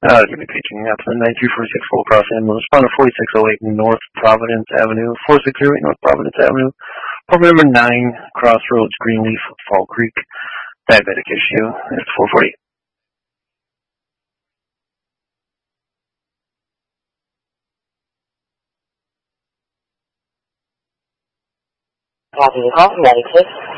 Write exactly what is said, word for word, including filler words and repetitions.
Uh, give me paging up to the nine two four six full cross ambulance. Responder forty-six oh eight North Providence Avenue, four six zero eight North Providence Avenue. Apartment number nine, Crossroads, Greenleaf, Fall Creek. Diabetic issue. It's four forty. Copy the call, Medic six.